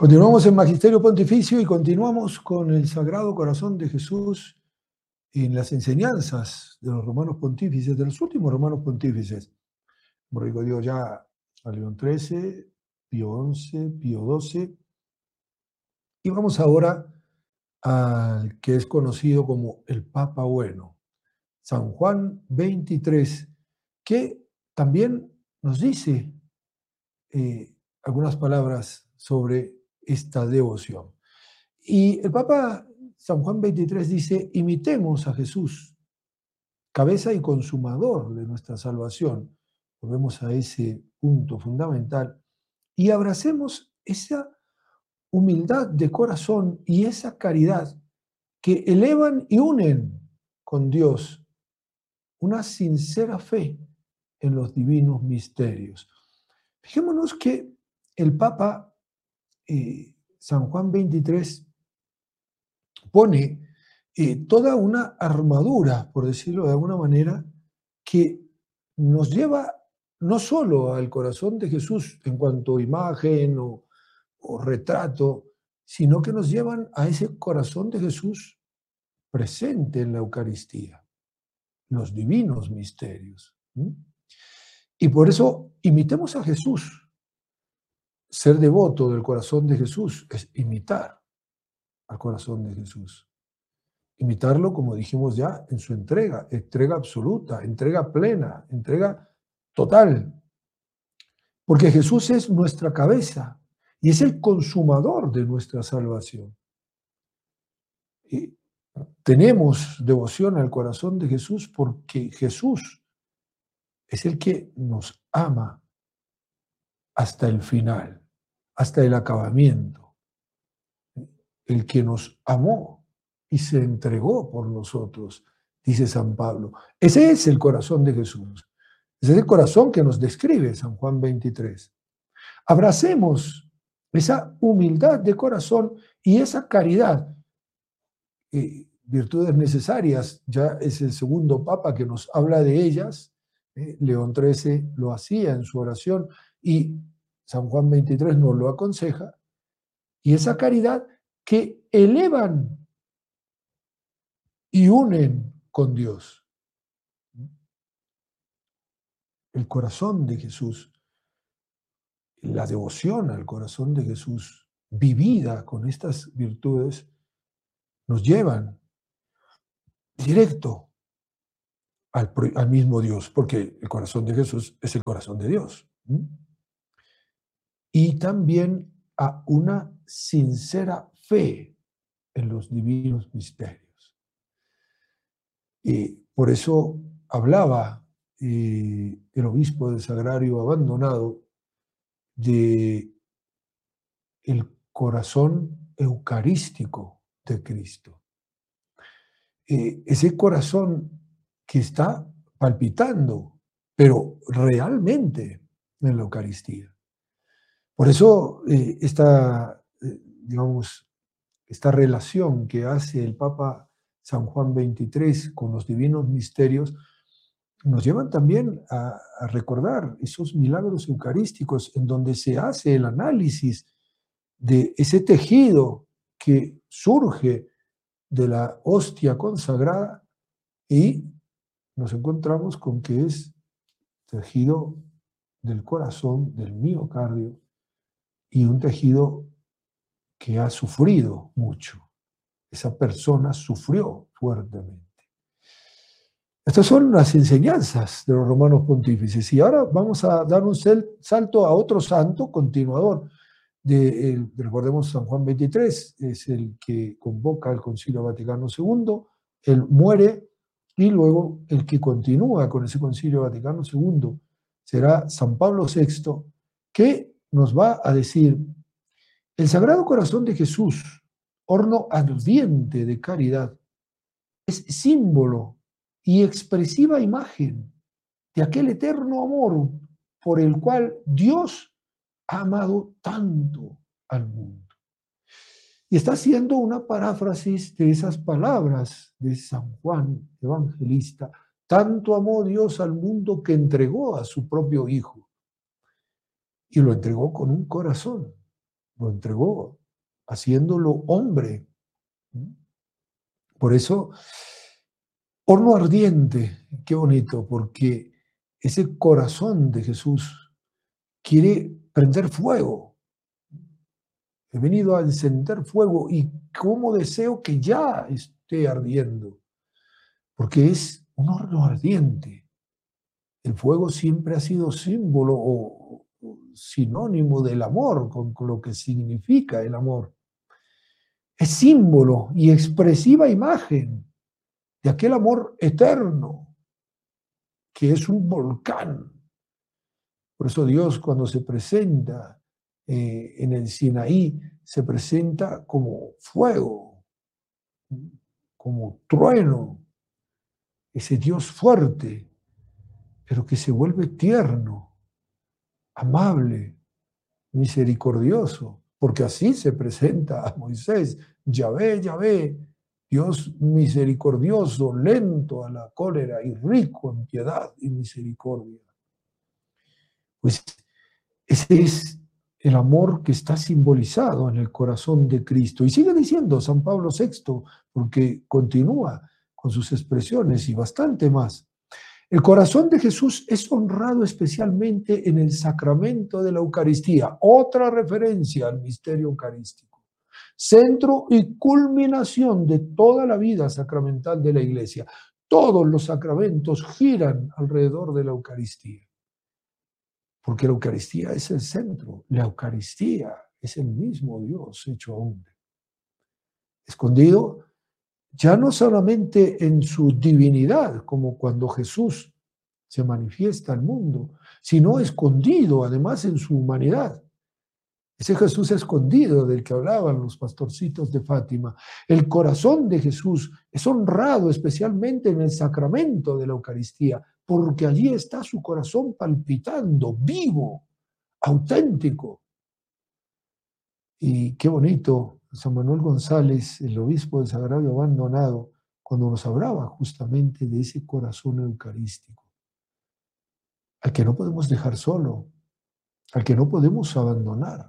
Continuamos en Magisterio Pontificio y continuamos con el Sagrado Corazón de Jesús en las enseñanzas de los romanos pontífices, de los últimos romanos pontífices. Como digo ya a León XIII, Pío XI, Pío XII. Y vamos ahora al que es conocido como el Papa Bueno, San Juan XXIII, que también nos dice algunas palabras sobre esta devoción. Y el Papa San Juan XXIII dice: imitemos a Jesús, cabeza y consumador de nuestra salvación. Volvemos a ese punto fundamental y abracemos esa humildad de corazón y esa caridad que elevan y unen con Dios una sincera fe en los divinos misterios. Fijémonos que el Papa San Juan XXIII pone toda una armadura, por decirlo de alguna manera, que nos lleva no solo al corazón de Jesús en cuanto a imagen o retrato, sino que nos llevan a ese corazón de Jesús presente en la Eucaristía, los divinos misterios. Y por eso imitemos a Jesús. Ser devoto del corazón de Jesús es imitar al corazón de Jesús. Imitarlo, como dijimos ya, en su entrega absoluta, entrega plena, entrega total. Porque Jesús es nuestra cabeza y es el consumador de nuestra salvación. Y tenemos devoción al corazón de Jesús porque Jesús es el que nos ama hasta el final, hasta el acabamiento. El que nos amó y se entregó por nosotros, dice San Pablo. Ese es el corazón de Jesús. Ese es el corazón que nos describe San Juan XXIII. Abracemos esa humildad de corazón y esa caridad. Virtudes necesarias, ya es el segundo Papa que nos habla de ellas. León XIII lo hacía en su oración y San Juan XXIII nos lo aconseja. Y esa caridad que elevan y unen con Dios. El corazón de Jesús, la devoción al corazón de Jesús, vivida con estas virtudes, nos llevan directo al mismo Dios, porque el corazón de Jesús es el corazón de Dios. Y también a una sincera fe en los divinos misterios. Y por eso hablaba el obispo del Sagrario Abandonado de el corazón eucarístico de Cristo. Ese corazón que está palpitando, pero realmente en la Eucaristía. Por eso esta relación que hace el Papa San Juan XXIII con los divinos misterios nos llevan también a recordar esos milagros eucarísticos en donde se hace el análisis de ese tejido que surge de la hostia consagrada y nos encontramos con que es tejido del corazón, del miocardio, y un tejido que ha sufrido mucho. Esa persona sufrió fuertemente. Estas son las enseñanzas de los romanos pontífices. Y ahora vamos a dar un salto a otro santo continuador. Recordemos, San Juan XXIII es el que convoca al Concilio Vaticano II. Él muere y luego el que continúa con ese Concilio Vaticano II será San Pablo VI, que nos va a decir: el Sagrado Corazón de Jesús, horno ardiente de caridad, es símbolo y expresiva imagen de aquel eterno amor por el cual Dios ha amado tanto al mundo. Y está haciendo una paráfrasis de esas palabras de San Juan Evangelista: tanto amó Dios al mundo que entregó a su propio Hijo. Y lo entregó con un corazón. lo entregó, haciéndolo hombre. Por eso, horno ardiente, qué bonito, porque ese corazón de Jesús quiere prender fuego. He venido a encender fuego y cómo deseo que ya esté ardiendo, porque es un horno ardiente. El fuego siempre ha sido símbolo o sinónimo del amor, con lo que significa el amor. Es símbolo y expresiva imagen de aquel amor eterno, que es un volcán. Por eso Dios, cuando se presenta en el Sinaí, se presenta como fuego, como trueno, ese Dios fuerte, pero que se vuelve tierno, amable, misericordioso, porque así se presenta a Moisés: Yahvé, Yahvé, Dios misericordioso, lento a la cólera y rico en piedad y misericordia. Pues ese es el amor que está simbolizado en el corazón de Cristo. Y sigue diciendo San Pablo VI, porque continúa con sus expresiones y bastante más. El corazón de Jesús es honrado especialmente en el sacramento de la Eucaristía. Otra referencia al misterio eucarístico. Centro y culminación de toda la vida sacramental de la Iglesia. Todos los sacramentos giran alrededor de la Eucaristía. Porque la Eucaristía es el centro. La Eucaristía es el mismo Dios hecho hombre. Escondido ya no solamente en su divinidad, como cuando Jesús se manifiesta al mundo, sino escondido además en su humanidad. Ese Jesús escondido del que hablaban los pastorcitos de Fátima. El corazón de Jesús es honrado especialmente en el sacramento de la Eucaristía, porque allí está su corazón palpitando, vivo, auténtico. Y qué bonito, San Manuel González, el obispo del Sagrario Abandonado, cuando nos hablaba justamente de ese corazón eucarístico, al que no podemos dejar solo, al que no podemos abandonar.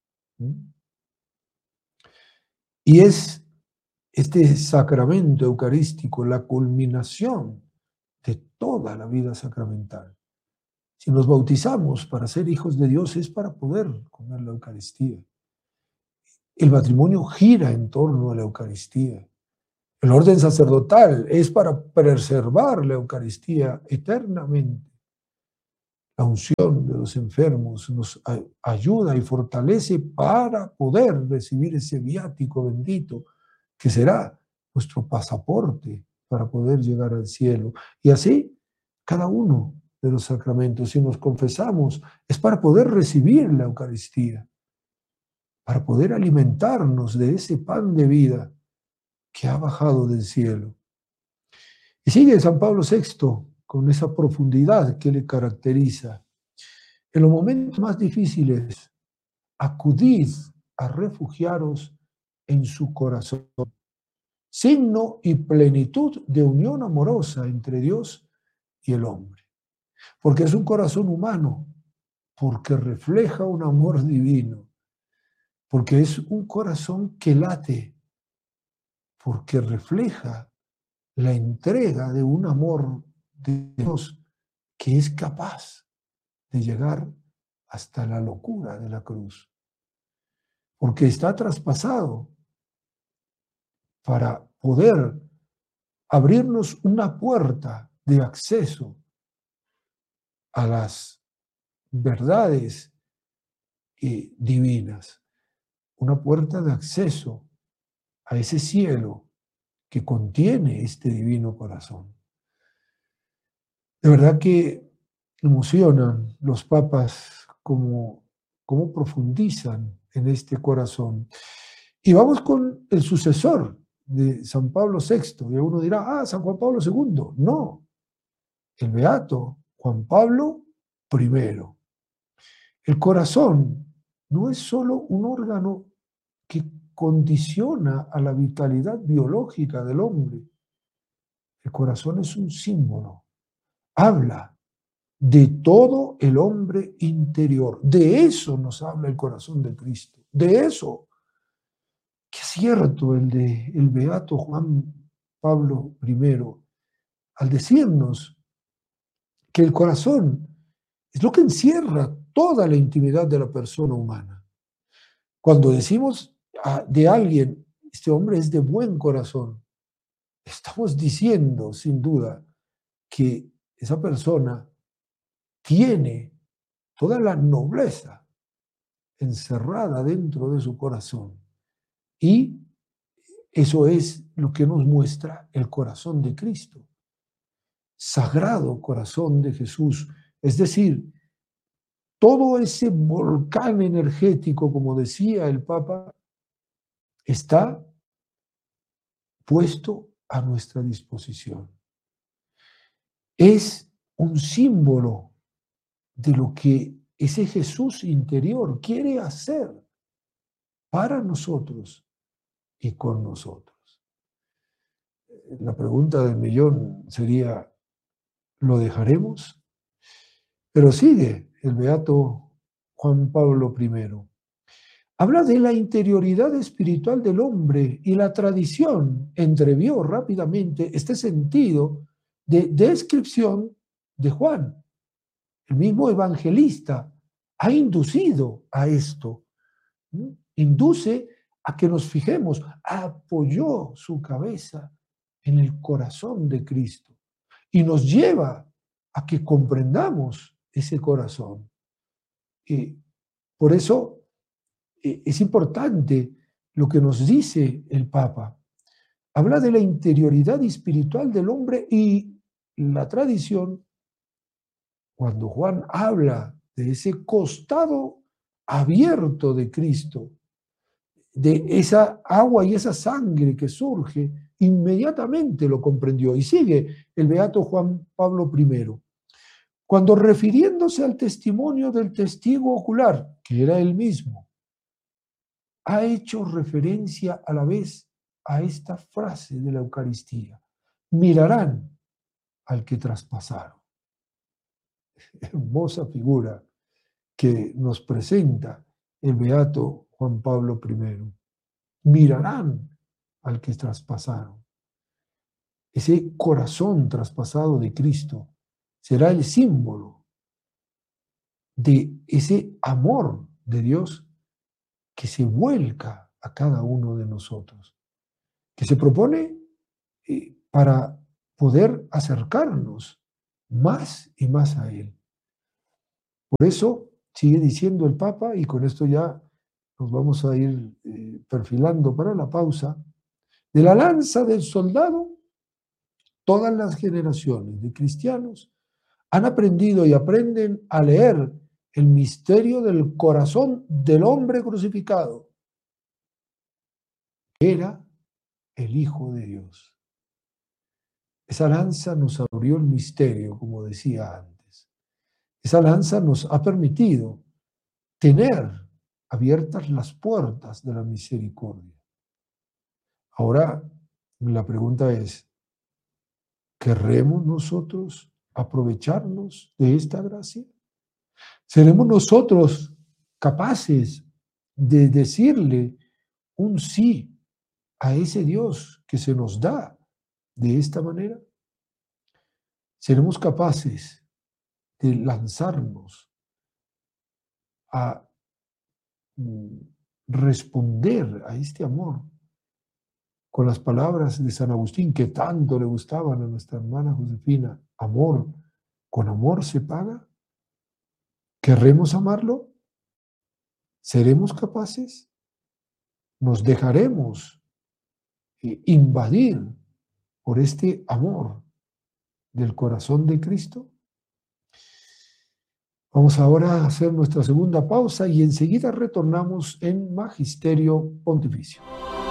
Y es este sacramento eucarístico la culminación de toda la vida sacramental. Si nos bautizamos para ser hijos de Dios, es para poder comer la Eucaristía. El matrimonio gira en torno a la Eucaristía. El orden sacerdotal es para preservar la Eucaristía eternamente. La unción de los enfermos nos ayuda y fortalece para poder recibir ese viático bendito que será nuestro pasaporte para poder llegar al cielo. Y así, cada uno de los sacramentos, si nos confesamos, es para poder recibir la Eucaristía, para poder alimentarnos de ese pan de vida que ha bajado del cielo. Y sigue San Pablo VI con esa profundidad que le caracteriza. En los momentos más difíciles, acudid a refugiaros en su corazón, signo y plenitud de unión amorosa entre Dios y el hombre. Porque es un corazón humano, porque refleja un amor divino, porque es un corazón que late, porque refleja la entrega de un amor de Dios que es capaz de llegar hasta la locura de la cruz, porque está traspasado para poder abrirnos una puerta de acceso a las verdades divinas, una puerta de acceso a ese cielo que contiene este divino corazón. De verdad que emocionan los papas cómo profundizan en este corazón. Y vamos con el sucesor de San Pablo VI. Y uno dirá, San Juan Pablo II. No, el beato Juan Pablo I. El corazón no es solo un órgano que condiciona a la vitalidad biológica del hombre. El corazón es un símbolo. Habla de todo el hombre interior. De eso nos habla el corazón de Cristo. de eso. Qué cierto el beato Juan Pablo I al decirnos que el corazón es lo que encierra toda la intimidad de la persona humana. Cuando decimos de alguien, este hombre es de buen corazón, estamos diciendo sin duda que esa persona tiene toda la nobleza encerrada dentro de su corazón. Y eso es lo que nos muestra el corazón de Cristo. Sagrado corazón de Jesús. Es decir, todo ese volcán energético, como decía el Papa, está puesto a nuestra disposición. Es un símbolo de lo que ese Jesús interior quiere hacer para nosotros y con nosotros. La pregunta del millón sería, ¿lo dejaremos? Pero sigue el beato Juan Pablo I. Habla de la interioridad espiritual del hombre y la tradición entrevió rápidamente este sentido de descripción de Juan. El mismo evangelista ha inducido a esto, ¿no? Induce a que nos fijemos, apoyó su cabeza en el corazón de Cristo y nos lleva a que comprendamos ese corazón. Por eso es importante lo que nos dice el Papa. Habla de la interioridad espiritual del hombre y la tradición, cuando Juan habla de ese costado abierto de Cristo, de esa agua y esa sangre que surge, inmediatamente lo comprendió. Y sigue el beato Juan Pablo I. Cuando refiriéndose al testimonio del testigo ocular, que era él mismo, ha hecho referencia a la vez a esta frase de la Eucaristía: mirarán al que traspasaron. Hermosa figura que nos presenta el beato Juan Pablo I. Mirarán al que traspasaron. Ese corazón traspasado de Cristo será el símbolo de ese amor de Dios que se vuelca a cada uno de nosotros, que se propone para poder acercarnos más y más a Él. Por eso sigue diciendo el Papa, y con esto ya nos vamos a ir perfilando para la pausa: de la lanza del soldado, todas las generaciones de cristianos han aprendido y aprenden a leer el misterio del corazón del hombre crucificado. Era el Hijo de Dios. Esa lanza nos abrió el misterio, como decía antes. Esa lanza nos ha permitido tener abiertas las puertas de la misericordia. Ahora, la pregunta es, ¿querremos nosotros aprovecharnos de esta gracia? ¿Seremos nosotros capaces de decirle un sí a ese Dios que se nos da de esta manera? ¿Seremos capaces de lanzarnos a responder a este amor con las palabras de San Agustín, que tanto le gustaban a nuestra hermana Josefina? Amor, ¿con amor se paga? ¿Querremos amarlo? ¿Seremos capaces? ¿Nos dejaremos invadir por este amor del corazón de Cristo? Vamos ahora a hacer nuestra segunda pausa y enseguida retornamos en Magisterio Pontificio.